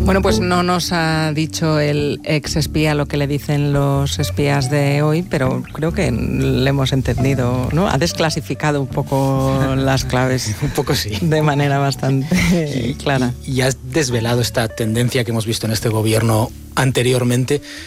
Bueno, pues no nos ha dicho el ex espía lo que le dicen los espías de hoy, pero creo que le hemos entendido, ¿no? Ha desclasificado un poco las claves. Un poco sí. De manera bastante clara. Y has desvelado esta tendencia que hemos visto en este gobierno anteriormente,